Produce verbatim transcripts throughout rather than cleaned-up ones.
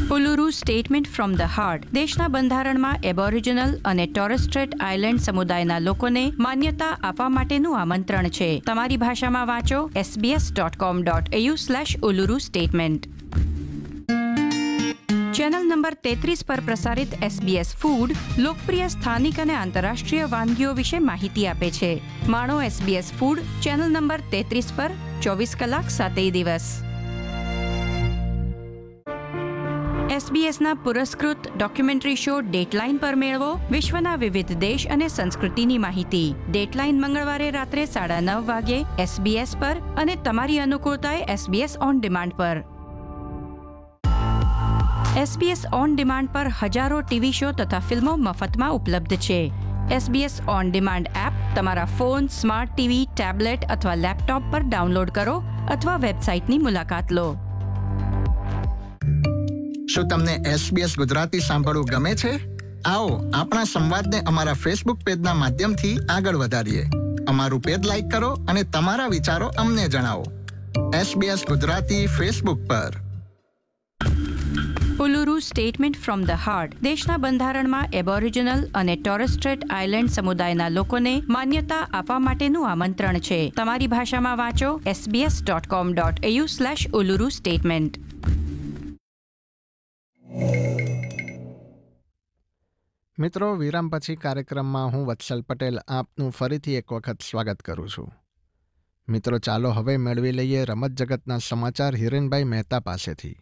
ઉલુરુ statement from the heart દેશના બંધારણમાં Aboriginal અને ટોરસ સ્ટ્રેટ આઇલેન્ડ સમુદાયના લોકોને માન્યતા આપવા માટેનું આમંત્રણ છે. તમારી ભાષામાં વાંચો SBS dot com dot AU slash ઉલુરુ statement. Channel number તેત્રીસ પર પ્રસારિત એસબીએસ ફૂડ લોકપ્રિય સ્થાનિક અને આંતરરાષ્ટ્રીય વાનગીઓ વિશે માહિતી આપે છે. માણો એસબીએસ ફૂડ ચેનલ નંબર તેત્રીસ પર ચોવીસ કલાક સાતેય દિવસ. એસબીએસના પુરસ્કૃત ડોક્યુમેન્ટરી શો ડેટલાઇન પર મેળવો વિશ્વના વિવિધ દેશ અને સંસ્કૃતિની માહિતી. ડેટલાઇન મંગળવારે રાત્રે સાડા નવ વાગે એસબીએસ પર અને તમારી અનુકૂળતાએ એસબીએસ ઓન ડિમાન્ડ પર. એસબીએસ ઓન ડિમાન્ડ પર હજારો ટીવી શો તથા ફિલ્મો મફતમાં ઉપલબ્ધ છે. એસબીએસ ઓન ડિમાન્ડ એપ તમારા ફોન, સ્માર્ટ ટીવી, ટેબ્લેટ અથવા લેપટોપ પર ડાઉનલોડ કરો અથવા વેબસાઇટની મુલાકાત લો. શું તમને એસબીએસ ગુજરાતી સાંભળવું ગમે છે? આવો આપણા સંવાદને અમારા ફેસબુક પેજના માધ્યમથી આગળ વધારીએ. અમારું પેજ લાઈક કરો અને તમારા વિચારો અમને જણાવો. એસબીએસ ગુજરાતી ફેસબુક પર. ઉલુરુ સ્ટેટમેન્ટ ફ્રોમ ધ હાર્ટ દેશના બંધારણમાં એબોરિજિનલ અને ટોરસ સ્ટ્રેટ આઇલેન્ડ સમુદાયના લોકોને માન્યતા આપવા માટેનું આમંત્રણ છે. તમારી ભાષામાં વાંચો SBS dot com dot AU slash ઉલુરુ statement. મિત્રો, વિરામ પછી કાર્યક્રમમાં હું વત્સલ પટેલ આપનું ફરીથી એક વખત સ્વાગત કરું છું. મિત્રો, ચાલો હવે મેળવી લઈએ રમત જગતના સમાચાર હિરેનભાઈ મહેતા પાસેથી.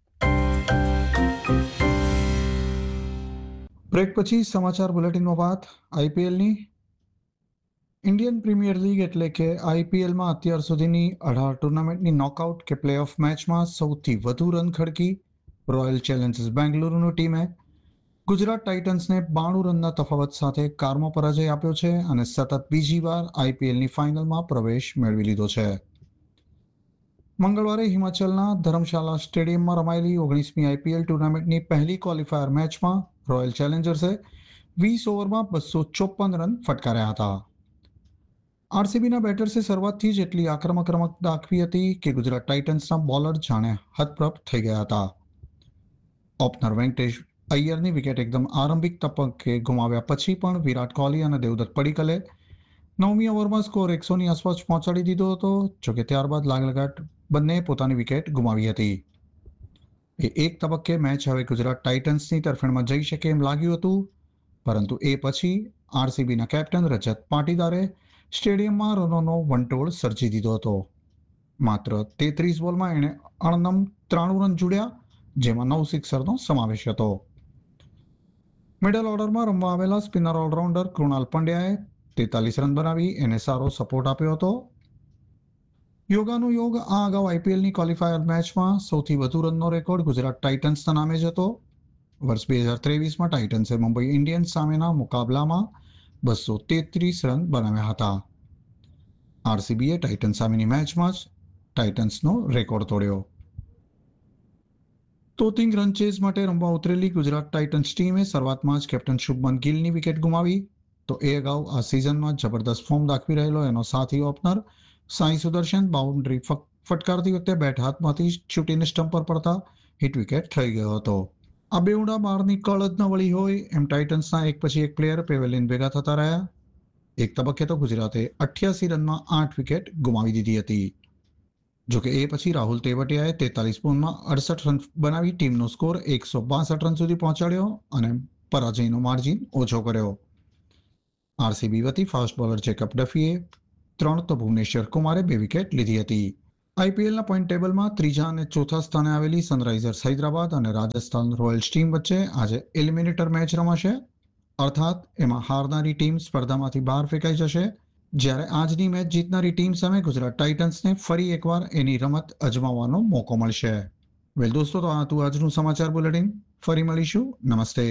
બ્રેક પછી સમાચાર બુલેટિનમાં વાત આઈપીએલની. ઇન્ડિયન પ્રીમિયર લીગ એટલે કે આઈપીએલમાં અત્યાર સુધીની અઢાર ટુર્નામેન્ટની નોકઆઉટ કે પ્લે ઓફ મેચમાં સૌથી વધુ રન ખડકી રોયલ ચેલેન્જર્સ બેંગલુરુની ટીમે ગુજરાત ટાઇટન્સને બાણું રનના તફાવત સાથે કારમો પરાજય આપ્યો છે અને સતત બીજી વાર આઈપીએલની ફાઇનલમાં પ્રવેશ મેળવી લીધો છે. મંગળવારે હિમાચલના ધર્મશાલા સ્ટેડિયમમાં રમાયેલી ઓગણીસમી આઈપીએલ ટુર્નામેન્ટની પહેલી ક્વોલિફાયર મેચમાં રોયલ ચેલેન્જર્સે વીસ ઓવરમાં બસો ચોપન રન ફટકાર્યા હતા. આરસીબીના બેટર્સે શરૂઆતથી જ એટલી આક્રમક રમત દાખવી હતી કે ગુજરાત ટાઇટન્સના બોલર જાણે હતપ્રભ થઈ ગયા હતા. ઓપનર વેંકટેશ અય્યરની વિકેટ એકદમ આરંભિક તબક્કે ગુમાવ્યા પછી પણ વિરાટ કોહલી અને દેવદત્ત પડીકલે નવમી ઓવરમાં સ્કોર એકસોની આસપાસ પહોંચાડી દીધો હતો. જોકે ત્યારબાદ લાગલગાટ બંને પોતાની વિકેટ ગુમાવી હતી. એ એક તબક્કે મેચ હવે ગુજરાત ટાઇટન્સની તરફેણમાં જઈ શકે એમ લાગ્યું હતું, પરંતુ એ પછી આરસીબીના કેપ્ટન રજત પાટીદારે સ્ટેડિયમમાં રનોનો વંટોળ સર્જી દીધો હતો. માત્ર તેત્રીસ બોલમાં એણે અણનમ ત્રાણું રન જોડ્યા, જેમાં નવ સિક્સરનો સમાવેશ હતો. મિડલ ઓર્ડરમાં રમવા આવેલા સ્પિનર ઓલરાઉન્ડર કૃણાલ પંડ્યાએ તેતાલીસ રન બનાવી એને સારો સપોર્ટ આપ્યો હતો. યોગાનું યોગ આ અગાઉ આઈપીએલની ક્વોલિફાયર મેચમાં સૌથી વધુ રનનો રેકોર્ડ ગુજરાત ટાઇટન્સના નામે જ હતો. વર્ષ બે હજાર ત્રેવીસમાં ટાઇટન્સે મુંબઈ ઇન્ડિયન્સ સામેના મુકાબલામાં બસો તેત્રીસ રન બનાવ્યા હતા. આરસીબીએ ટાઇટન્સ સામેની મેચમાં જ ટાઇટન્સનો રેકોર્ડ તોડ્યો. તોતિંગ રન ચેઝ માટે રમવા ઉતરેલી ગુજરાત ટાઇટન્સ ટીમે શરૂઆતમાં જ કેપ્ટન શુભમન ગિલની વિકેટ ગુમાવી, તો એ અગાઉ આ સિઝનમાં જબરદસ્ત ફોર્મ દાખવી રહેલો એનો સાથી ઓપનર સાઈ સુદર્શન બાઉન્ડ્રી ફટકારતી વખતે બેટ હાથમાંથી છૂટીને સ્ટમ્પ પર પડતા હિટ વિકેટ થઈ ગયો હતો. આ બેઉડા બારની કળ જ ન વળી હોય એમ ટાઇટન્સના એક પછી એક પ્લેયર પેવેલિયન ભેગા થતા રહ્યા. એક તબક્કે તો ગુજરાતે અઠ્યાસી રનમાં આઠ વિકેટ ગુમાવી દીધી હતી. જોકે એ પછી રાહુલ તેવટિયાએ તેતાલીસ બોલમાં અડસઠ રન બનાવી ટીમનો સ્કોર એકસો બાસઠ રન સુધી પહોંચાડ્યો અને પરાજયનો માર્જિન ઓછો કર્યો. આરસીબી વતી ફાસ્ટ બોલર જેકબ ડફીએ ત્રણ તો ભુવનેશ્વર કુમારે બે વિકેટ લીધી હતી. આઈપીએલના પોઈન્ટ ટેબલમાં ત્રીજા અને ચોથા સ્થાને આવેલી સનરાઇઝર્સ હૈદરાબાદ અને રાજસ્થાન રોયલ્સ ટીમ વચ્ચે આજે એલિમિનેટર મેચ રમાશે, અર્થાત એમાં હારનારી ટીમ સ્પર્ધામાંથી બહાર ફેંકાઈ જશે, જ્યારે આજની મેચ જીતનારી ટીમ સામે ગુજરાત ટાઇટન્સને ફરી એકવાર એની રમત અજમાવવાનો મોકો મળશે. વેલ દોસ્તો, તો આ હતું આજનું સમાચાર બુલેટિન. ફરી મળીશું. નમસ્તે.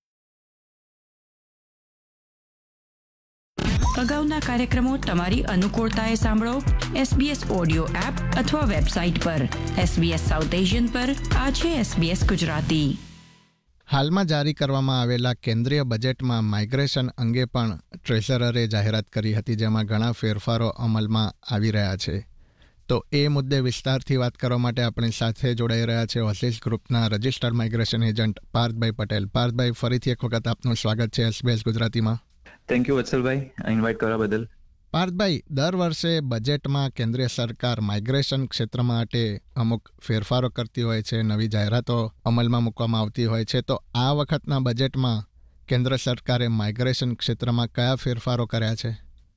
અગાઉના કાર્યક્રમો તમારી અનુકૂળતાએ સાંભળો એસબીએસ ઓડિયો એપ અથવા વેબસાઇટ પર. એસબીએસ સાઉથ એશિયન પર આ છે એસબીએસ ગુજરાતી. હાલમાં જારી કરવામાં આવેલા કેન્દ્રીય બજેટમાં માઇગ્રેશન અંગે પણ ટ્રેઝરરે જાહેરાત કરી હતી, જેમાં ઘણા ફેરફારો અમલમાં આવી રહ્યા છે. તો એ મુદ્દે વિસ્તારથી વાત કરવા માટે આપણી સાથે જોડાઈ રહ્યા છે ઓસિસ ગ્રુપના રજિસ્ટર્ડ માઇગ્રેશન એજન્ટ પાર્થભાઈ પટેલ. પાર્થભાઈ, ફરીથી એક વખત આપનું સ્વાગત છે એસબીએસ ગુજરાતીમાં. થેન્ક યુ વત્સલભાઈ, ઇન્વાઇટ કરવા બદલ. પાર્થભાઈ, દર વર્ષે બજેટમાં કેન્દ્રીય સરકાર માઇગ્રેશન ક્ષેત્ર માટે અમુક ફેરફારો કરતી હોય છે, નવી જાહેરાતો અમલમાં મૂકવામાં આવતી હોય છે. તો આ વખતના બજેટમાં કેન્દ્ર સરકારે માઇગ્રેશન ક્ષેત્રમાં કયા ફેરફારો કર્યા છે?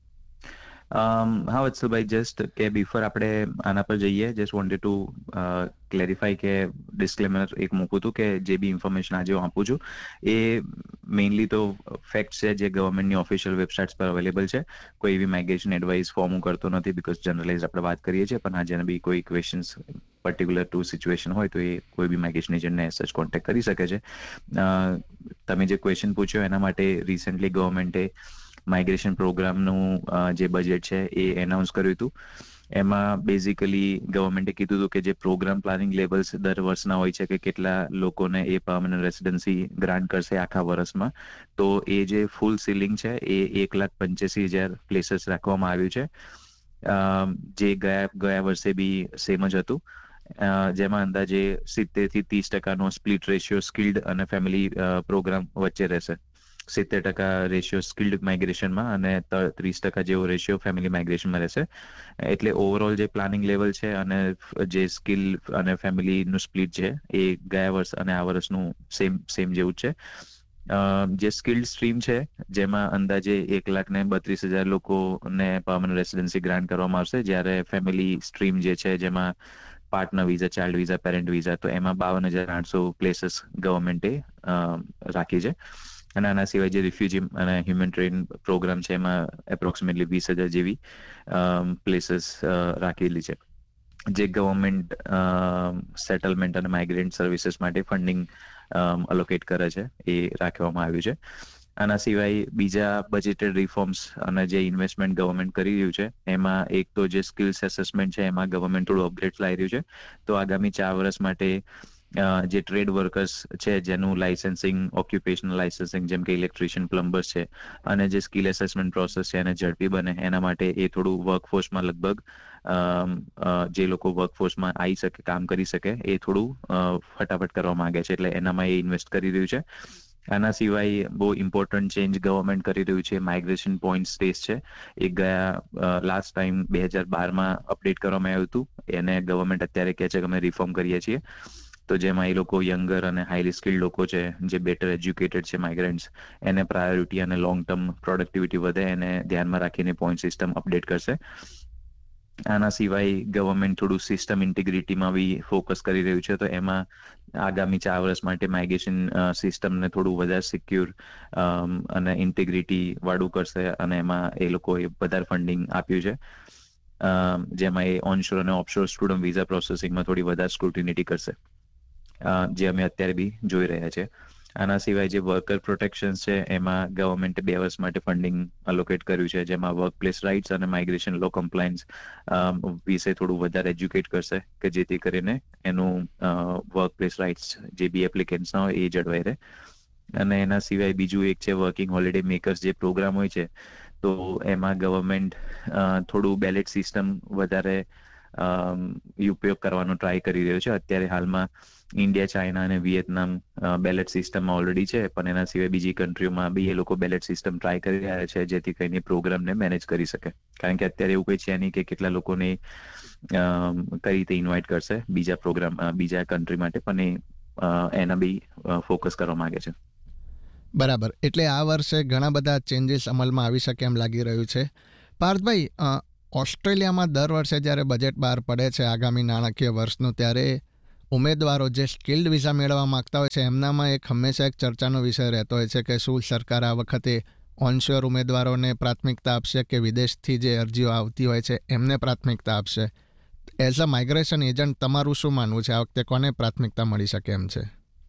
હા વત્સલભાઈ, જસ્ટ કે બિફોર આપણે આના પર જઈએ, જસ્ટ વોન્ટેડ ટુ ક્લેરિફાઈ કે ડિસ્ક્લેમર એક મૂકું હતું કે જે બી ઇન્ફોર્મેશન આજે હું આપું છું એ મેઇનલી તો ફેક્ટ છે જે ગવર્મેન્ટની ઓફિશિયલ વેબસાઇટ્સ પર અવેલેબલ છે. કોઈ એવી માઇગ્રેશન એડવાઇસ ફોર્મ હું કરતો નથી, બિકોઝ જનરલાઇઝ આપણે વાત કરીએ છીએ. પણ હા, જેને બી કોઈ ક્વેશ્ચન્સ પર્ટિક્યુલર ટુ સિચ્યુએશન હોય તો એ કોઈ બી માઇગ્રેશન એજન્ટને સચ કોન્ટેક્ટ કરી શકે છે. તમે જે ક્વેશ્ચન પૂછ્યો એના માટે રિસેન્ટલી ગવર્મેન્ટે માઇગ્રેશન પ્રોગ્રામનું જે બજેટ છે એ એનાઉન્સ કર્યું હતું. એમાં બેઝિકલી ગવર્મેન્ટે કીધું હતું કે જે પ્રોગ્રામ પ્લાનિંગ લેવલ્સ દર વર્ષના હોય છે કે કેટલા લોકોને એ પરમનન્ટ રેસિડન્સી ગ્રાન્ટ કરશે આખા વર્ષમાં, તો એ જે ફૂલ સીલિંગ છે એ એક લાખ પંચ્યાસી હજાર પ્લેસીસ રાખવામાં આવ્યું છે, જે ગયા ગયા વર્ષે બી સેમ જ હતું. જેમાં અંદાજે સિત્તેર થી ત્રીસ ટકાનો સ્પ્લિટ રેશિયો સ્કિલ્ડ અને ફેમિલી પ્રોગ્રામ વચ્ચે રહેશે. સિત્તેર ટકા રેશિયો સ્કિલ્ડ માઇગ્રેશનમાં અને ત્રીસ ટકા જેવો રેશિયો ફેમિલી માઇગ્રેશનમાં રહેશે. એટલે ઓવરઓલ જે પ્લાનિંગ લેવલ છે અને જે સ્કિલ અને ફેમિલીનું સ્પ્લિટ છે એ ગયા વર્ષ અને આ વર્ષનું સેમ સેમ જેવું જ છે. જે સ્કિલ્ડ સ્ટ્રીમ છે જેમાં અંદાજે એક લાખ ને બત્રીસ હજાર લોકોને પરમનન્ટ રેસિડન્સી ગ્રાન્ટ કરવામાં આવશે, જ્યારે ફેમિલી સ્ટ્રીમ જે છે જેમાં partner visa, child visa, parent visa, તો એમાં બાવન હજાર આઠસો પ્લેસીસ ગવર્મેન્ટે રાખી છે. અને આના સિવાય જે રિફ્યુજી અને હ્યુમેનિટેરિયન પ્રોગ્રામ છે એમાં એપ્રોક્સિમેટલી વીસ હજાર જેવી પ્લેસીસ રાખેલી છે, જે ગવર્મેન્ટ સેટલમેન્ટ અને માઇગ્રેન્ટ સર્વિસીસ માટે ફંડિંગ અલોકેટ કરે છે એ રાખવામાં આવ્યું છે. આના સિવાય બીજા બજેટેડ રિફોર્મ્સ અને જે ઇન્વેસ્ટમેન્ટ ગવર્મેન્ટ કરી રહ્યું છે એમાં એક તો જે સ્કિલ્સ એસેસમેન્ટ છે એમાં ગવર્મેન્ટ થોડું અપગ્રેડ લાવી રહ્યું છે. તો આગામી ચાર વર્ષ માટે જે ટ્રેડ વર્કર્સ છે જેનું લાઇસન્સિંગ, ઓક્યુપેશનલ લાઇસન્સિંગ જેમ કે ઇલેક્ટ્રિશિયન, પ્લમ્બર્સ છે, અને જે સ્કિલ એસેસમેન્ટ પ્રોસેસ છે એને ઝડપી બને એના માટે એ થોડું વર્કફોર્સમાં લગભગ જે લોકો વર્કફોર્સમાં આવી શકે, કામ કરી શકે, એ થોડું ફટાફટ કરવા માંગે છે, એટલે એનામાં એ ઇન્વેસ્ટ કરી રહ્યું છે. આના સિવાય બહુ ઇમ્પોર્ટન્ટ ચેન્જ ગવર્મેન્ટ કરી રહ્યું છે માઇગ્રેશન પોઈન્ટ સ્ટેસ છે. એ ગયા લાસ્ટ ટાઈમ બે હજાર બારમાં અપડેટ કરવામાં આવ્યું હતું, એને ગવર્મેન્ટ અત્યારે કહે છે કે અમે રિફોર્મ કરીએ છીએ. તો જેમાં એ લોકો યંગર અને હાઈલી સ્કિલ્ડ લોકો છે જે બેટર એજ્યુકેટેડ છે માઇગ્રન્ટ્સ, એને પ્રાયોરિટી અને લોંગ ટર્મ પ્રોડક્ટિવિટી વધે એને ધ્યાનમાં રાખીને પોઈન્ટ સિસ્ટમ અપડેટ કરશે. આના સિવાય ગવર્મેન્ટ થોડું સિસ્ટમ ઇન્ટિગ્રિટીમાં બી ફોકસ કરી રહ્યું છે. તો એમાં આગામી ચાર વર્ષ માટે માઇગ્રેશન સિસ્ટમને થોડું વધારે સિક્યોર અને ઇન્ટિગ્રિટી વાળું કરશે, અને એમાં એ લોકોએ વધારે ફંડિંગ આપ્યું છે. જેમાં એ ઓનશોર અને ઓફશોર સ્ટુડન્ટ વિઝા પ્રોસેસિંગમાં થોડી વધારે સ્ક્રુટિનિટી કરશે, જે અમે અત્યારે બી જોઈ રહ્યા છે. આના સિવાય જે વર્કર પ્રોટેક્શન છે એમાં ગવર્મેન્ટે બે વર્ષ માટે ફંડિંગ અલોકેટ કર્યું છે, જેમાં વર્કપ્લેસ રાઇટ્સ અને માઇગ્રેશન લો કમ્પ્લાયન્સ વિશે થોડું વધારે એજ્યુકેટ કરશે કે જેથી કરીને એનું વર્કપ્લેસ રાઇટ્સ જે બી એપ્લિકેન્ટ્સના હોય એ જળવાઈ રહે. અને એના સિવાય બીજું એક છે વર્કિંગ હોલિડે મેકર્સ જે પ્રોગ્રામ હોય છે, તો એમાં ગવર્મેન્ટ થોડું બેલેટ સિસ્ટમ વધારે ઉપયોગ કરવાનો ટ્રાય કરી રહ્યો છે. અત્યારે હાલમાં ઇન્ડિયા, ચાઇના અને વિયેતનામ બેલેટ સિસ્ટમમાં ઓલરેડી છે, પણ એના સિવાય બીજી કન્ટ્રીઓમાં બી એ લોકો બેલેટ સિસ્ટમ ટ્રાય કરી રહ્યા છે જેથી કરીને પ્રોગ્રામને મેનેજ કરી શકે. કારણ કે અત્યારે એવું કંઈ છે નહીં કે કેટલા લોકોને કઈ રીતે ઇન્વાઇટ કરશે બીજા પ્રોગ્રામ બીજા કન્ટ્રી માટે, પણ એ એના બી ફોકસ કરવા માંગે છે. બરાબર, એટલે આ વર્ષે ઘણા બધા ચેન્જીસ અમલમાં આવી શકે એમ લાગી રહ્યું છે. પાર્થભાઈ, ઓસ્ટ્રેલિયામાં દર વર્ષે જ્યારે બજેટ બહાર પડે છે આગામી નાણાકીય વર્ષનું, ત્યારે ઉમેદવારો જે સ્કિલ્ડ વિઝા મેળવવા માગતા હોય છે એમનામાં એક હંમેશા એક ચર્ચાનો વિષય રહેતો હોય છે કે શું સરકાર આ વખતે ઓનશોર ઉમેદવારોને પ્રાથમિકતા આપશે કે વિદેશથી જે અરજીઓ આવતી હોય છે એમને પ્રાથમિકતા આપશે. એઝ અ માઇગ્રેશન એજન્ટ તમારું શું માનવું છે, આ વખતે કોને પ્રાથમિકતા મળી શકે એમ છે?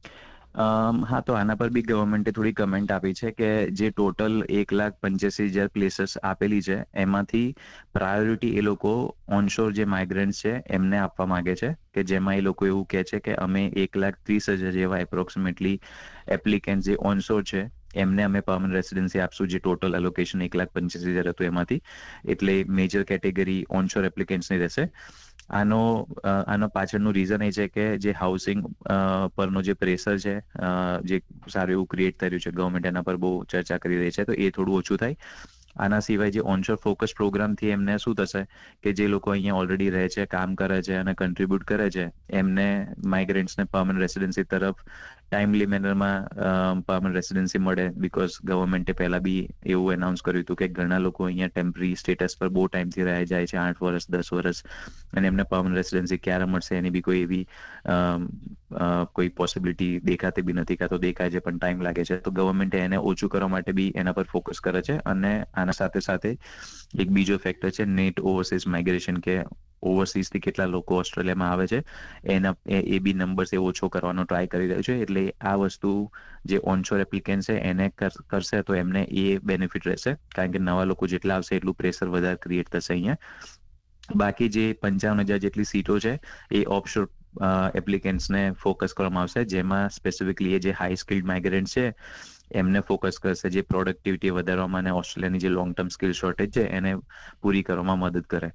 હા, તો આના પર બી ગવર્મેન્ટે થોડી કમેન્ટ આપી છે કે જે ટોટલ એક લાખ પંચ્યાસી હજાર પ્લેસીસ આપેલી છે એમાંથી પ્રાયોરિટી એ લોકો ઓનશોર જે માઇગ્રન્ટ્સ છે એમને આપવા માંગે છે, કે જેમાં એ લોકો એવું કહે છે કે અમે એક લાખ ત્રીસ હજાર જેવા એપ્રોક્સિમેટલી એપ્લિકેન્ટ જે ઓનશોર છે એમને અમે પરમનન્ટ રેસિડન્સી આપશું, જે ટોટલ એલોકેશન એક લાખ પંચ્યાસી હજાર હતું એમાંથી. એટલે મેજર કેટેગરી ઓનશોર એપ્લિકેન્ટ્સની રહેશે. આનો આનો પાછળનું રીઝન એ છે કે જે હાઉસિંગ પરનો જે પ્રેશર છે જે સારું એવું ક્રિએટ કર્યું છે ગવર્મેન્ટ એના પર બહુ ચર્ચા કરી રહી છે, તો એ થોડું ઓછું થાય. આના સિવાય જે ઓનશોર ફોકસ પ્રોગ્રામથી એમને શું થશે કે જે લોકો અહીંયા ઓલરેડી રહે છે, કામ કરે છે અને કન્ટ્રીબ્યુટ કરે છે, એમને માઇગ્રન્ટ્સને પરમનન્ટ રેસિડેન્સી તરફ ટાઈમલી મેનરમાં પરમનન્ટ રેસિડેન્સી મળે. બીકોઝ ગવર્મેન્ટે પહેલા બી એવું એનાઉન્સ કર્યું હતું કે ઘણા લોકો અહીંયા ટેમ્પરરી સ્ટેટસ પર બહુ ટાઈમથી રહી જાય છે, આઠ વર્ષ દસ વર્ષ, અને એમને પરમનન્ટ રેસિડેન્સી ક્યારે મળશે એની બી કોઈ એવી કોઈ પોસિબિલિટી દેખાતી બી નથી, કાં તો દેખાય છે પણ ટાઈમ લાગે છે. તો ગવર્મેન્ટે એને ઓછું કરવા માટે બી એના પર ફોકસ કરે છે. અને આના સાથે સાથે એક બીજો ફેક્ટર છે નેટ ઓવરસીઝ માઇગ્રેશન, કે ઓવરસીઝથી કેટલા લોકો ઓસ્ટ્રેલિયામાં આવે છે એના એ બી નંબર્સ એ ઓછો કરવાનો ટ્રાય કરી રહ્યો છે. એટલે આ વસ્તુ જે ઓનશોર એપ્લિકેન્ટ છે એને કરશે તો એમને એ બેનિફિટ રહેશે, કારણ કે નવા લોકો જેટલા આવશે એટલું પ્રેશર વધારે ક્રિએટ થશે અહીંયા. બાકી જે પંચાવન હજાર જેટલી સીટો છે એ ઓફશોર એપ્લિકેન્ટ્સને ફોકસ કરવામાં આવશે, જેમાં સ્પેસિફિકલી એ જે હાઈ સ્કિલ્ડ માઇગ્રન્ટ છે એમને ફોકસ કરશે, જે પ્રોડક્ટિવિટી વધારવામાં અને ઓસ્ટ્રેલિયાની જે લોંગ ટર્મ સ્કિલ શોર્ટેજ છે એને પૂરી કરવામાં મદદ કરે.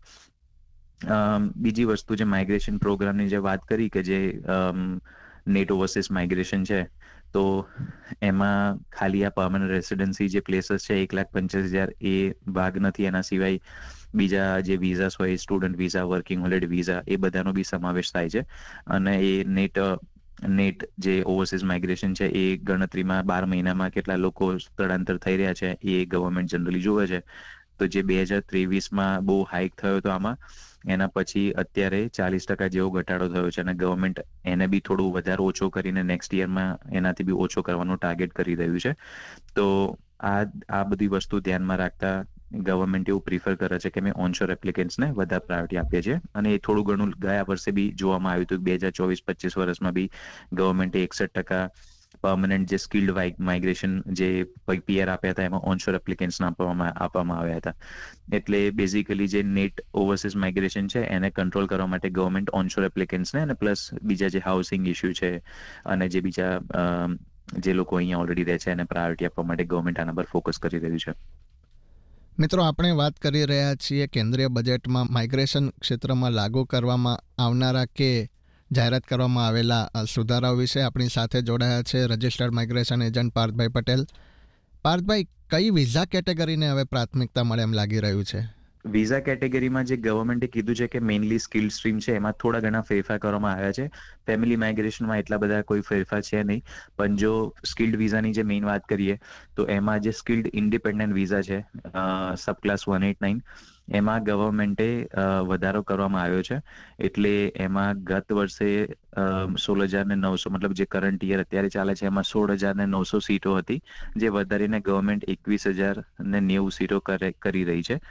બીજી વસ્તુ જે માઇગ્રેશન પ્રોગ્રામની જે વાત કરી કે જે નેટ ઓવરસીઝ માઇગ્રેશન છે, તો એમાં ખાલી આ પરમનન્ટ રેસિડેન્સી જે પ્લેસીસ છે એક લાખ પંચ્યાસી હજાર એ ભાગ નથી. એના સિવાય બીજા જે વિઝાસ હોય, student visa, working holiday visa, એ બધાનો બી સમાવેશ થાય છે. અને એ નેટ નેટ જે ઓવરસીઝ માઇગ્રેશન છે એ ગણતરીમાં બાર મહિનામાં કેટલા લોકો સ્થળાંતર થઈ રહ્યા છે એ ગવર્મેન્ટ જનરલી જોવે છે. તો જે બે હજાર ત્રેવીસમાં બહુ હાઇક થયો હતો આમાં, એના પછી અત્યારે ચાલીસ ટકા જેવો ઘટાડો થયો છે, અને ગવર્મેન્ટ એને બી થોડું વધારે ઓછો કરીને નેક્સ્ટ યરમાં એનાથી બી ઓછો કરવાનું ટાર્ગેટ કરી રહ્યું છે. તો આ આ બધી વસ્તુ ધ્યાનમાં રાખતા ગવર્મેન્ટ એવું પ્રિફર કરે છે કે અમે ઓનશોર એપ્લિકેન્ટ્સને વધારે પ્રાયોરિટી આપીએ છીએ. અને એ થોડું ઘણું ગયા વર્ષે બી જોવામાં આવ્યું હતું. બે હજાર ચોવીસ પચીસ વર્ષમાં બી ગવર્મેન્ટે એકસઠ ટકા પરમનન્ટ જે સ્કિલ્ડ માઇગ્રેશન જે પીઆર આપ્યા હતા એમાં ઓનશોર એપ્લિકેન્ટ્સને આપવામાં આપવામાં આવ્યા હતા. એટલે બેઝિકલી જે નેટ ઓવરસીઝ માઇગ્રેશન છે એને કંટ્રોલ કરવા માટે ગવર્મેન્ટ ઓનશોર એપ્લિકેન્ટ્સને અને પ્લસ બીજા જે હાઉસિંગ ઇસ્યુ છે અને જે બીજા જે લોકો અહીંયા ઓલરેડી રહે છે એને પ્રાયોરિટી આપવા માટે ગવર્મેન્ટ આના પર ફોકસ કરી રહ્યું છે. મિત્રો, આપણે વાત કરી રહ્યા છીએ કેન્દ્રીય બજેટમાં માઇગ્રેશન ક્ષેત્રમાં લાગુ કરવામાં આવનારા કે જાહેરાત કરવામાં આવેલા સુધારાઓ વિશે. આપણી સાથે જોડાયા છે રજિસ્ટર્ડ માઇગ્રેશન એજન્ટ પાર્થભાઈ પટેલ. પાર્થભાઈ, કઈ વિઝા કેટેગરીને હવે પ્રાથમિકતા મળે એમ લાગી રહ્યું છે? વિઝા કેટેગરીમાં જે ગવર્મેન્ટે કીધું છે કે મેઇનલી સ્કિલ્ડ સ્ટ્રીમ છે એમાં થોડા ઘણા ફેરફાર કરવામાં આવ્યા છે. ફેમિલી માઇગ્રેશનમાં એટલા બધા કોઈ ફેરફાર છે નહીં, પણ જો સ્કિલ્ડ વિઝાની જે મેઇન વાત કરીએ તો એમાં જે સ્કિલ્ડ ઇન્ડિપેન્ડન્ટ વિઝા છે સબ ક્લાસ વન એટ નાઇન, એમાં ગવર્મેન્ટે વધારો કરવામાં આવ્યો છે. એટલે એમાં ગત વર્ષે સોળ હજાર ને નવસો મતલબ જે કરંટ યર અત્યારે ચાલે છે એમાં સોળ હજાર ને નવસો સીટો હતી, જે વધારીને ગવર્મેન્ટ એકવીસ હજાર ને નેવું સીટો કરી રહી છે.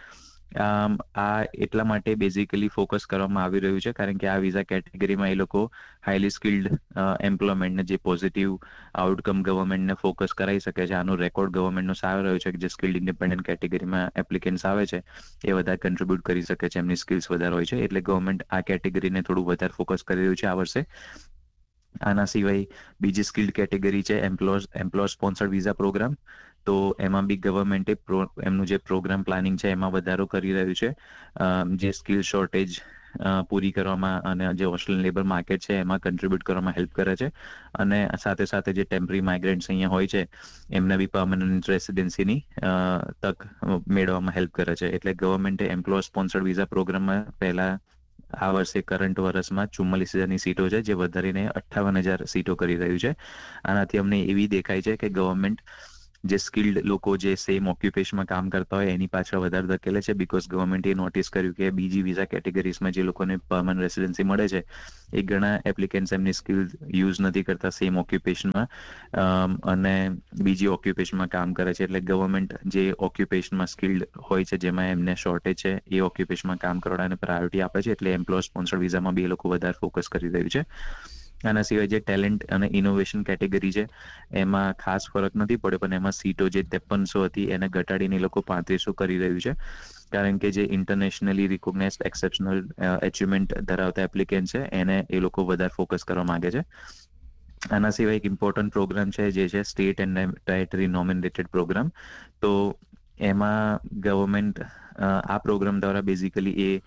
આ એટલા માટે બેઝિકલી ફોકસ કરવામાં આવી રહ્યું છે કારણ કે આ વિઝા કેટેગરીમાં એ લોકો હાઈલી સ્કિલ્ડ એમ્પ્લોયમેન્ટને જે પોઝિટિવ આઉટકમ ગવર્મેન્ટને ફોકસ કરાવી શકે છે. આનો રેકોર્ડ ગવર્મેન્ટનો સારો રહ્યો છે કે જે સ્કિલ્ડ ઇન્ડિપેન્ડન્ટ કેટેગરીમાં એપ્લિકેન્ટ્સ આવે છે એ વધારે કન્ટ્રીબ્યુટ કરી શકે છે, એમની સ્કિલ્સ વધારે હોય છે. એટલે ગવર્મેન્ટ આ કેટેગરીને થોડું વધારે ફોકસ કરી રહ્યું છે આ વર્ષે. આના સિવાય બીજી સ્કિલ્ડ કેટેગરી છે employ employer sponsored visa programme. તો એમાં બી ગવર્મેન્ટે એમનું જે પ્રોગ્રામ પ્લાનિંગ છે એમાં વધારો કરી રહ્યું છે, જે સ્કિલ શોર્ટેજ પૂરી કરવામાં અને જે ઓસ્ટ્રેલિયન લેબર માર્કેટ છે એમાં કન્ટ્રીબ્યુટ કરવામાં હેલ્પ કરે છે. અને સાથે સાથે જે ટેમ્પરરી માઇગ્રન્ટ્સ અહીંયા હોય છે એમને બી પરમનન્ટ રેસિડેન્સીની તક મેળવવામાં હેલ્પ કરે છે. એટલે ગવર્મેન્ટે એમ્પ્લોયર સ્પોન્સર્ડ વિઝા પ્રોગ્રામમાં પહેલા આ વર્ષે કરંટ વર્ષમાં ચુમ્માલીસ હજારની સીટો છે, જે વધારીને અઠ્ઠાવન હજાર સીટો કરી રહ્યું છે. આનાથી અમને એવી દેખાય છે કે ગવર્મેન્ટ જે સ્કિલ્ડ લોકો જે સેમ ઓક્યુપેશનમાં કામ કરતા હોય એની પાછળ વધારે ધકેલે છે. બીકોઝ ગવર્મેન્ટે નોટિસ કર્યું કે બીજી વિઝા કેટેગરીઝમાં જે લોકોને પરમનન્ટ રેસિડેન્સી મળે છે એ ઘણા એપ્લિકેન્ટ્સ એમની સ્કિલ યુઝ નથી કરતા સેમ ઓક્યુપેશનમાં અને બીજી ઓક્યુપેશનમાં કામ કરે છે. એટલે ગવર્મેન્ટ જે ઓક્યુપેશનમાં સ્કિલ્ડ હોય છે જેમાં એમને શોર્ટેજ છે એ ઓક્યુપેશનમાં કામ કરવાને પ્રાયોરિટી આપે છે. એટલે એમ્પ્લોયર સ્પોન્સર્ડ વિઝામાં બી એ લોકો વધારે ફોકસ કરી રહ્યું છે. આના સિવાય જે ટેલેન્ટ અને ઇનોવેશન કેટેગરી છે એમાં ખાસ ફરક નથી પડ્યો, પણ એમાં સીટો જે ત્રેપનસો હતી એને ઘટાડીને એ લોકો પાંત્રીસો કરી રહ્યું છે. કારણ કે જે ઇન્ટરનેશનલી રિકોગ્નાઇઝડ એક્સેપ્શનલ અચીવમેન્ટ ધરાવતા એપ્લિકેન્ટ છે એને એ લોકો વધારે ફોકસ કરવા માંગે છે. આના સિવાય એક ઇમ્પોર્ટન્ટ પ્રોગ્રામ છે જે છે state and territory nominated programme. તો એમાં ગવર્મેન્ટ આ પ્રોગ્રામ દ્વારા બેઝિકલી એ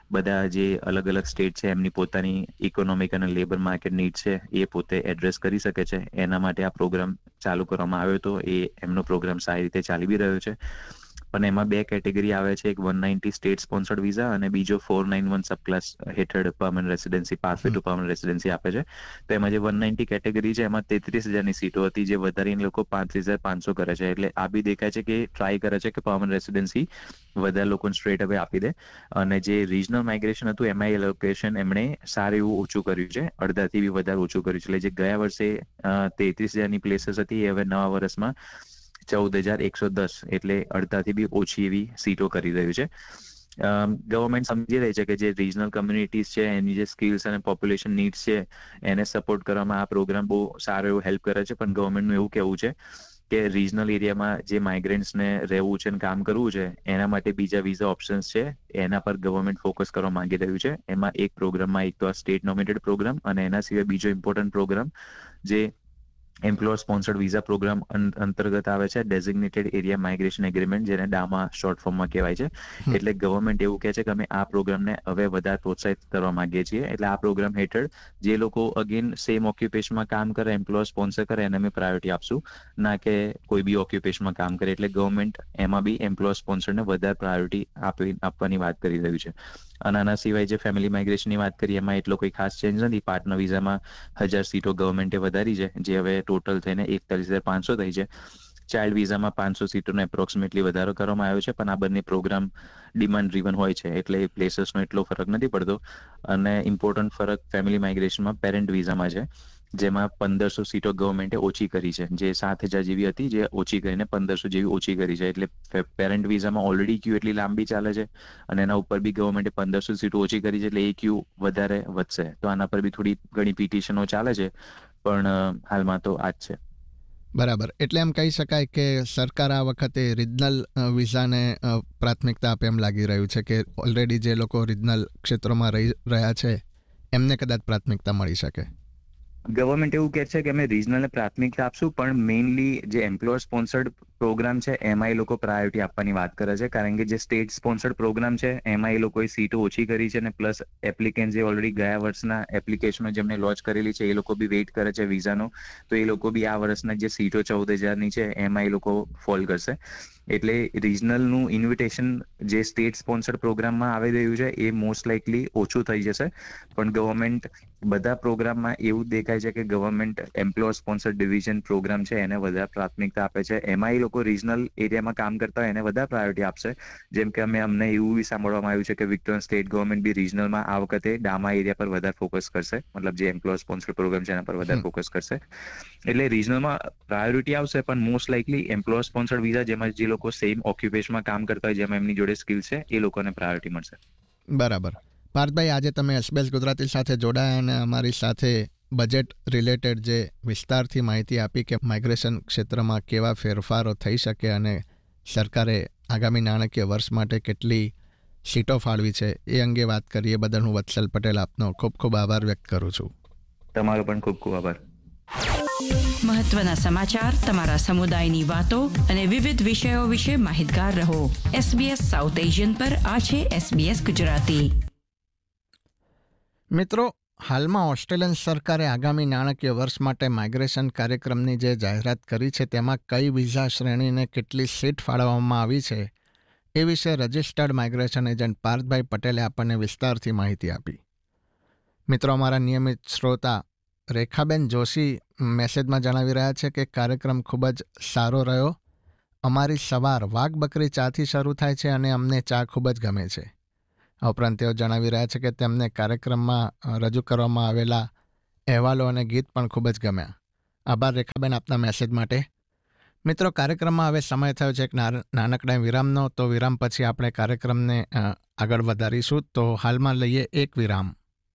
બધા જે અલગ અલગ સ્ટેટ છે એમની પોતાની ઇકોનોમિક અને લેબર માર્કેટ નીડ છે એ પોતે એડ્રેસ કરી શકે છે. એના માટે આ પ્રોગ્રામ ચાલુ કરવામાં આવ્યો હતો. એ એમનો પ્રોગ્રામ સારી રીતે ચાલી બી રહ્યો છે. પણ એમાં બે કેટેગરી આવે છે, એક one ninety state sponsored visa અને બીજો ફોર નાઇન વન સબ ક્લાસ હેઠળ permanent residency, pathway two permanent residency આપે છે. તો એમાં જે વન નાઇન્ટી કેટેગરી છે એમાં તેત્રીસ હજારની સીટો હતી, જે વધારીને લોકો પાંત્રીસ હજાર પાંચસો કરે છે. એટલે આ બી દેખાય છે કે ટ્રાય કરે છે કે પરમનન્ટ રેસિડેન્સી વધારે લોકોને સ્ટ્રેટ હવે આપી દે. અને જે રિજનલ માઇગ્રેશન હતું એમાં એલોકેશન એમણે સારું એવું ઓછું કર્યું છે, અડધાથી બી વધારે ઓછું કર્યું છે. એટલે જે ગયા વર્ષે તેત્રીસ હજારની પ્લેસીસ હતી એ હવે નવા વર્ષમાં ચૌદ હજાર એકસો દસ, એટલે અડધાથી બી ઓછી એવી સીટો કરી રહ્યું છે. ગવર્મેન્ટ સમજી રહી છે કે જે રિજનલ કમ્યુનિટીઝ છે એની જે સ્કિલ્સ અને પોપ્યુલેશન નીડ્સ છે એને સપોર્ટ કરવામાં આ પ્રોગ્રામ બહુ સારો એવું હેલ્પ કરે છે. પણ ગવર્મેન્ટનું એવું કહેવું છે કે રિજનલ એરિયામાં જે માઇગ્રન્ટ્સને રહેવું છે અને કામ કરવું છે એના માટે બીજા વિઝા ઓપ્શન્સ છે, એના પર ગવર્મેન્ટ ફોકસ કરવા માંગી રહ્યું છે. એમાં એક પ્રોગ્રામમાં એક તો આ સ્ટેટ નોમિનેટેડ પ્રોગ્રામ અને એના સિવાય બીજો ઇમ્પોર્ટન્ટ પ્રોગ્રામ જે એમ્પ્લોયર સ્પોન્સર્ડ વિઝા પ્રોગ્રામ અંતર્ગત આવે છે, ડેઝિગ્નેટેડ એરિયા માઇગ્રેશન એગ્રીમેન્ટ, જેને ડામા શોર્ટ ફોર્મમાં કહેવાય છે. એટલે ગવર્મેન્ટ એવું કહે છે કે અમે આ પ્રોગ્રામને હવે વધારે પ્રોત્સાહિત કરવા માંગીએ છીએ. એટલે આ પ્રોગ્રામ હેઠળ જે લોકો અગેન સેમ ઓક્યુપેશનમાં કામ કરે, એમ્પ્લોયર સ્પોન્સર કરે, એને અમે પ્રાયોરિટી આપશું, ના કે કોઈ બી ઓક્યુપેશનમાં કામ કરે. એટલે ગવર્મેન્ટ એમાં બી એમ્પ્લોયર સ્પોન્સરને વધારે પ્રાયોરિટી આપી આપવાની વાત કરી રહ્યું છે. અને આના સિવાય જે ફેમિલી માઇગ્રેશનની વાત કરીએ એમાં એટલો કોઈ ખાસ ચેન્જ નથી. પાર્ટનર વિઝામાં હજાર સીટો ગવર્મેન્ટે વધારી છે, જે હવે ટોટલ થઈને એકતાલીસ હજાર પાંચસો થઈ છે. ચાઇલ્ડ વિઝામાં પાંચસો સીટોનો એપ્રોક્સિમેટલી વધારો કરવામાં આવ્યો છે. પણ આ બંને પ્રોગ્રામ ડિમાન્ડ ડ્રીવન હોય છે એટલે પ્લેસીસનો એટલો ફરક નથી પડતો. અને ઇમ્પોર્ટન્ટ ફરક ફેમિલી માઇગ્રેશનમાં પેરેન્ટ વિઝામાં છે, જેમાં પંદરસો સીટો ગવર્મેન્ટે ઓછી કરી છે. જે સાત હજાર જેવી હતી જે ઓછી કરીને પંદરસો જેવી ઓછી કરી છે. એટલે પેરેન્ટ વિઝામાં ઓલરેડી ક્યુ એટલી લાંબી ચાલે છે અને એના ઉપર બી ગવર્મેન્ટે પંદરસો સીટો ઓછી કરી છે, એટલે એ ક્યુ વધારે વધશે. તો આના પર બી થોડી ઘણી પિટિશનો ચાલે છે, પણ હાલમાં તો આ જ છે. બરાબર. એટલે એમ કહી શકાય કે સરકાર આ વખતે રિજનલ વિઝાને પ્રાથમિકતા આપે એમ લાગી રહ્યું છે કે ઓલરેડી જે લોકો રિજનલ ક્ષેત્રોમાં રહી રહ્યા છે એમને કદાચ પ્રાથમિકતા મળી શકે. ગવર્મેન્ટ એવું કહે છે કે અમે રિજનલને પ્રાથમિકતા આપશું, પણ મેઇનલી જે એમ્પ્લોયર સ્પોન્સર્ડ પ્રોગ્રામ છે એમાં એ લોકો પ્રાયોરિટી આપવાની વાત કરે છે. કારણ કે જે સ્ટેટ સ્પોન્સર્ડ પ્રોગ્રામ છે એમાં એ લોકોએ સીટો ઓછી કરી છે અને પ્લસ એપ્લિકેન્ટ જે ઓલરેડી ગયા વર્ષના એપ્લિકેશનો જેમને લોન્ચ કરેલી છે એ લોકો બી વેઇટ કરે છે વિઝાનો, તો એ લોકો બી આ વર્ષના જે સીટો ચૌદ હજારની છે એમાં એ લોકો ફોલ કરશે. એટલે રિજનલનું ઇન્વિટેશન જે સ્ટેટ સ્પોન્સર્ડ પ્રોગ્રામમાં આવી રહ્યું છે એ મોસ્ટ લાઇકલી ઓછું થઈ જશે. પણ ગવર્મેન્ટ બધા પ્રોગ્રામમાં એવું દેખાય છે કે government employer sponsored division programme છે એને વધારે પ્રાથમિકતા આપે છે. એમાં એ લોકો રિજનલ એરિયામાં કામ કરતા હોય એને વધારે પ્રાયોરિટી આપશે. જેમ કે અમે અમને એવું બી સાંભળવામાં આવ્યું છે કે વિક્ટોરિયન સ્ટેટ ગવર્મેન્ટ બી રિજનલમાં આ વખતે ડામા એરિયા પર વધારે ફોકસ કરશે, મતલબ જે એમ્પ્લોયર સ્પોન્સર્ડ પ્રોગ્રામ છે એના પર વધારે ફોકસ કરશે. એટલે રિજનલમાં પ્રાયોરિટી આવશે, પણ most likely employer sponsored visa જેમાં જે લોકો સેમ ઓક્યુપેશનમાં કામ કરતા હોય, જેમાં એમની જોડે સ્કિલ છે, એ લોકોને પ્રાયોરિટી મળશે. બરાબર. પાર્થભાઈ, આજે તમે એસબીએસ ગુજરાતી સાથે જોડાયા અને અમારી સાથે બજેટ રિલેટેડ જે વિસ્તારથી માહિતી આપી કે માઇગ્રેશન ક્ષેત્રમાં કેવા ફેરફારો થઈ શકે અને સરકારે આગામી નાણાકીય વર્ષ માટે કેટલી સીટો ફાળવી છે એ અંગે વાત કરીએ બદલ હું વત્સલ પટેલ આપનો ખૂબ ખૂબ આભાર વ્યક્ત કરું છું. તમારો પણ ખૂબ ખૂબ આભાર. મહત્વના સમાચાર, તમારા સમુદાયની વાતો અને વિવિધ વિષયો વિશે માહિતગાર રહો. એસબીએસ સાઉથ એશિયન પર આ છે એસબીએસ ગુજરાતી. મિત્રો, હાલમાં ઓસ્ટ્રેલિયન સરકારે આગામી નાણાકીય વર્ષ માટે માઇગ્રેશન કાર્યક્રમની જે જાહેરાત કરી છે તેમાં કઈ વિઝા શ્રેણીને કેટલી સીટ ફાળવવામાં આવી છે એ વિશે રજિસ્ટર્ડ માઇગ્રેશન એજન્ટ પાર્થભાઈ પટેલે આપણને વિસ્તારથી માહિતી આપી. મિત્રો, અમારા નિયમિત શ્રોતા રેખાબેન જોશી મેસેજમાં જણાવી રહ્યા છે કે કાર્યક્રમ ખૂબ જ સારો રહ્યો. અમારી સવાર વાઘ બકરી ચાથી શરૂ થાય છે અને અમને ચા ખૂબ જ ગમે છે. આ ઉપરાંત તેઓ જણાવી રહ્યા છે કે તેમને કાર્યક્રમમાં રજૂ કરવામાં આવેલા અહેવાલો અને ગીત પણ ખૂબ જ ગમ્યા. આભાર રેખાબેન આપના મેસેજ માટે. મિત્રો, કાર્યક્રમમાં હવે સમય થયો છે એક નાનકડા વિરામનો, તો વિરામ પછી આપણે કાર્યક્રમને આગળ વધારીશું. તો હાલમાં લઈએ એક વિરામ.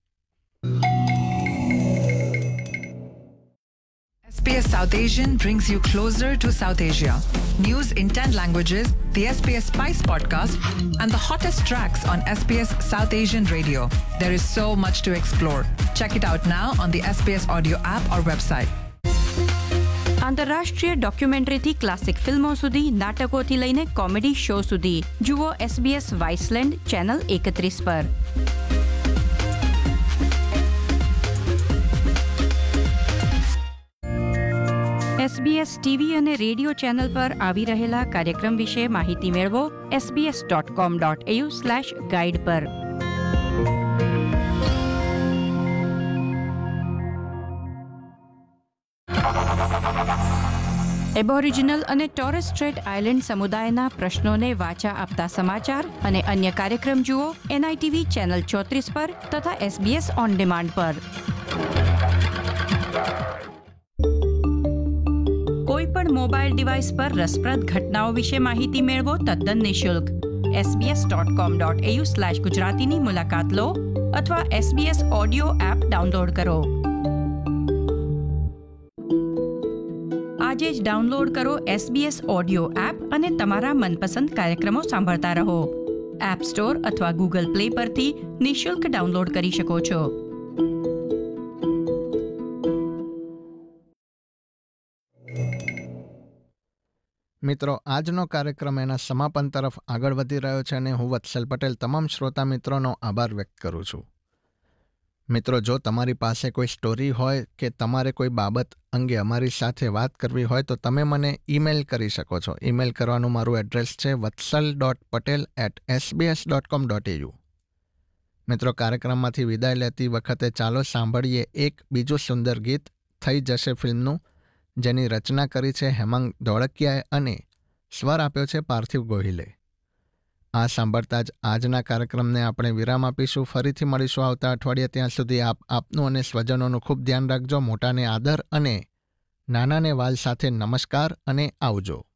S B S South Asian brings you closer to South Asia. News in ten languages, the S B S Spice podcast, and the hottest tracks on S B S South Asian radio. There is so much to explore. Check it out now on the S B S audio app or website. આંતરરાષ્ટ્રીય ડોક્યુમેન્ટરીથી classic ફિલ્મો સુધી, નાટકોથી લઈને comedy show સુધી જુઓ SBS વાઇસલેન્ડ channel એકત્રીસ પર. SBS TV અને radio channel પર આવી રહેલા કાર્યક્રમ વિશે માહિતી મેળવો SBS dot com dot AU slash guide પર. એબોરિજિનલ અને ટોરેસ સ્ટ્રેટ આઇલેન્ડ સમુદાયના પ્રશ્નોને વાચા આપતા સમાચાર અને અન્ય કાર્યક્રમ જુઓ એનઆઈટીવી ચેનલ ચોત્રીસ પર તથા એસબીએસ ઓન ડિમાન્ડ પર. કોઈ પણ મોબાઈલ ડિવાઇસ પર રસપ્રદ ઘટનાઓ વિશે માહિતી મેળવો તદ્દન નિઃશુલ્ક. SBS dot com dot AU slash ગુજરાતીની મુલાકાત લો અથવા એસબીએસ ઓડિયો એપ ડાઉનલોડ કરો. આજે જ ડાઉનલોડ કરો એસબીએસ ઓડિયો એપ અને તમારા મનપસંદ કાર્યક્રમો સાંભળતા રહો. એપ સ્ટોર અથવા ગૂગલ પ્લે પરથી નિઃશુલ્ક ડાઉનલોડ કરી શકો છો. મિત્રો, આજનો કાર્યક્રમ એના સમાપન તરફ આગળ વધી રહ્યો છે અને હું વત્સલ પટેલ તમામ શ્રોતા મિત્રોનો આભાર વ્યક્ત કરું છું. મિત્રો, જો તમારી પાસે કોઈ સ્ટોરી હોય કે તમારે કોઈ બાબત અંગે અમારી સાથે વાત કરવી હોય તો તમે મને ઈમેલ કરી શકો છો. ઈમેલ કરવાનું મારું એડ્રેસ છે વત્સલ dot Patel at SBS dot com dot AU. મિત્રો, કાર્યક્રમમાંથી વિદાય લેતી વખતે ચાલો સાંભળીએ એક બીજું સુંદર ગીત થઈ જશે ફિલ્મનું, જેની રચના કરી છે હેમાંગ ધોળકિયાએ અને સ્વર આપ્યો છે પાર્થિવ ગોહિલે. આ સાંભળતા જ આજના કાર્યક્રમને આપણે વિરામ આપીશું. ફરીથી મળીશું આવતા અઠવાડિયે. ત્યાં સુધી આપ આપનું અને સ્વજનોનું ખૂબ ધ્યાન રાખજો. મોટાને આદર અને નાનાને વાલ સાથે નમસ્કાર અને આવજો.